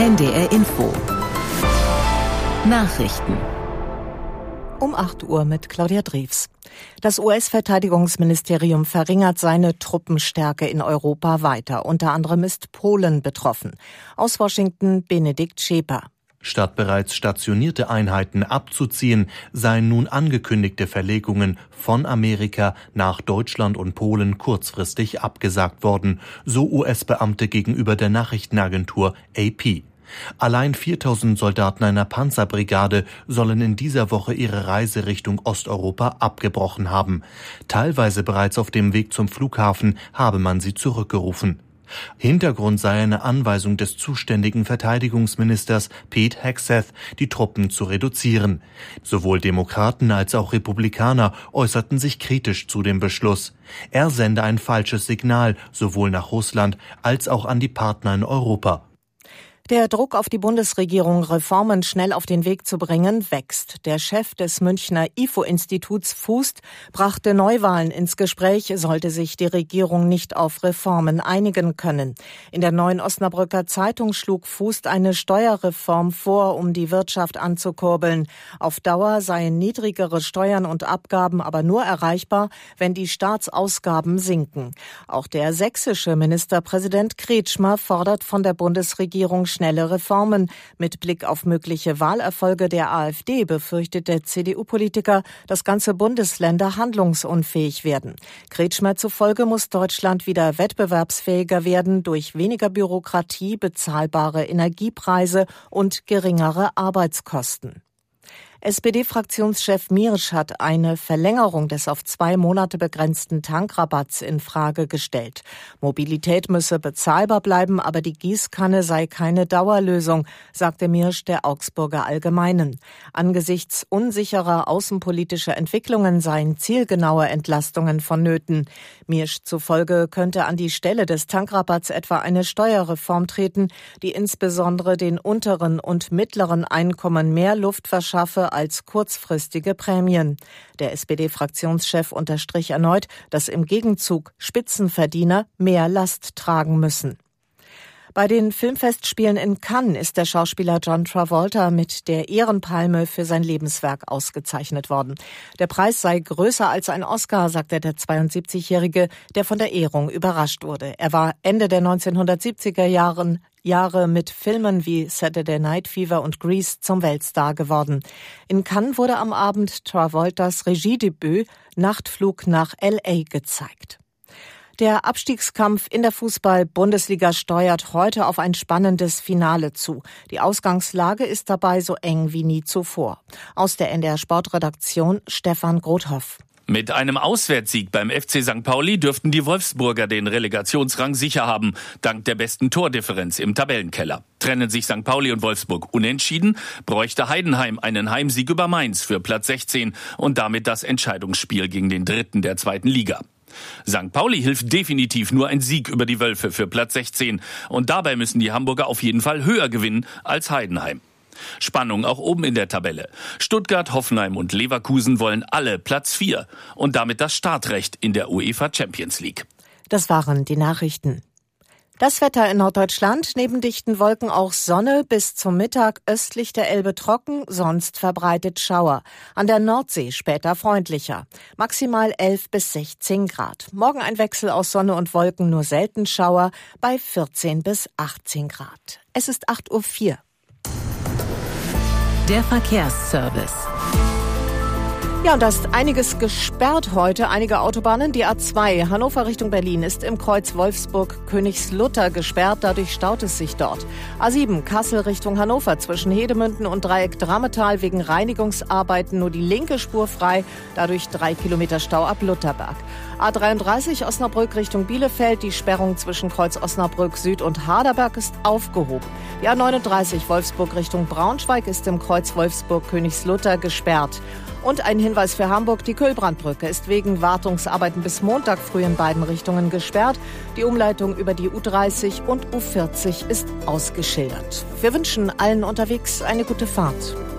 NDR Info. Nachrichten. Um 8 Uhr mit Claudia Drews. Das US-Verteidigungsministerium verringert seine Truppenstärke in Europa weiter. Unter anderem ist Polen betroffen. Aus Washington Benedikt Scheper. Statt bereits stationierte Einheiten abzuziehen, seien nun angekündigte Verlegungen von Amerika nach Deutschland und Polen kurzfristig abgesagt worden, so US-Beamte gegenüber der Nachrichtenagentur AP. Allein 4.000 Soldaten einer Panzerbrigade sollen in dieser Woche ihre Reise Richtung Osteuropa abgebrochen haben. Teilweise bereits auf dem Weg zum Flughafen habe man sie zurückgerufen. Hintergrund sei eine Anweisung des zuständigen Verteidigungsministers Pete Hegseth, die Truppen zu reduzieren. Sowohl Demokraten als auch Republikaner äußerten sich kritisch zu dem Beschluss. Er sende ein falsches Signal sowohl nach Russland als auch an die Partner in Europa. Der Druck auf die Bundesregierung, Reformen schnell auf den Weg zu bringen, wächst. Der Chef des Münchner IFO-Instituts Fußt brachte Neuwahlen ins Gespräch, sollte sich die Regierung nicht auf Reformen einigen können. In der Neuen Osnabrücker Zeitung schlug Fußt eine Steuerreform vor, um die Wirtschaft anzukurbeln. Auf Dauer seien niedrigere Steuern und Abgaben aber nur erreichbar, wenn die Staatsausgaben sinken. Auch der sächsische Ministerpräsident Kretschmer fordert von der Bundesregierung schnelle Reformen. Mit Blick auf mögliche Wahlerfolge der AfD befürchtet der CDU-Politiker, dass ganze Bundesländer handlungsunfähig werden. Kretschmer zufolge muss Deutschland wieder wettbewerbsfähiger werden durch weniger Bürokratie, bezahlbare Energiepreise und geringere Arbeitskosten. SPD-Fraktionschef Miersch hat eine Verlängerung des auf 2 Monate begrenzten Tankrabatts in Frage gestellt. Mobilität müsse bezahlbar bleiben, aber die Gießkanne sei keine Dauerlösung, sagte Miersch der Augsburger Allgemeinen. Angesichts unsicherer außenpolitischer Entwicklungen seien zielgenaue Entlastungen vonnöten. Miersch zufolge könnte an die Stelle des Tankrabatts etwa eine Steuerreform treten, die insbesondere den unteren und mittleren Einkommen mehr Luft verschaffe als kurzfristige Prämien. Der SPD-Fraktionschef unterstrich erneut, dass im Gegenzug Spitzenverdiener mehr Last tragen müssen. Bei den Filmfestspielen in Cannes ist der Schauspieler John Travolta mit der Ehrenpalme für sein Lebenswerk ausgezeichnet worden. Der Preis sei größer als ein Oscar, sagte der 72-Jährige, der von der Ehrung überrascht wurde. Er war Ende der 1970er Jahre mit Filmen wie Saturday Night Fever und Grease zum Weltstar geworden. In Cannes wurde am Abend Travoltas Regiedebüt Nachtflug nach L.A. gezeigt. Der Abstiegskampf in der Fußball-Bundesliga steuert heute auf ein spannendes Finale zu. Die Ausgangslage ist dabei so eng wie nie zuvor. Aus der NDR Sportredaktion Stefan Grothoff. Mit einem Auswärtssieg beim FC St. Pauli dürften die Wolfsburger den Relegationsrang sicher haben, dank der besten Tordifferenz im Tabellenkeller. Trennen sich St. Pauli und Wolfsburg unentschieden, bräuchte Heidenheim einen Heimsieg über Mainz für Platz 16 und damit das Entscheidungsspiel gegen den Dritten der 2. Liga. St. Pauli hilft definitiv nur ein Sieg über die Wölfe für Platz 16 und dabei müssen die Hamburger auf jeden Fall höher gewinnen als Heidenheim. Spannung auch oben in der Tabelle. Stuttgart, Hoffenheim und Leverkusen wollen alle Platz 4 und damit das Startrecht in der UEFA Champions League. Das waren die Nachrichten. Das Wetter in Norddeutschland, neben dichten Wolken auch Sonne, bis zum Mittag östlich der Elbe trocken, sonst verbreitet Schauer. An der Nordsee später freundlicher. Maximal 11 bis 16 Grad. Morgen ein Wechsel aus Sonne und Wolken, nur selten Schauer bei 14 bis 18 Grad. Es ist 8:04 Uhr. Der Verkehrsservice. Ja, und da ist einiges gesperrt heute, einige Autobahnen. Die A2 Hannover Richtung Berlin ist im Kreuz Wolfsburg-Königslutter gesperrt, dadurch staut es sich dort. A7 Kassel Richtung Hannover zwischen Hedemünden und Dreieck Drametal wegen Reinigungsarbeiten nur die linke Spur frei, dadurch 3 Kilometer Stau ab Lutherberg. A33 Osnabrück Richtung Bielefeld, die Sperrung zwischen Kreuz Osnabrück Süd und Harderberg ist aufgehoben. Die A39 Wolfsburg Richtung Braunschweig ist im Kreuz Wolfsburg-Königslutter gesperrt. Und ein Hinweis für Hamburg, die Kühlbrandbrücke ist wegen Wartungsarbeiten bis Montag früh in beiden Richtungen gesperrt. Die Umleitung über die U30 und U40 ist ausgeschildert. Wir wünschen allen unterwegs eine gute Fahrt.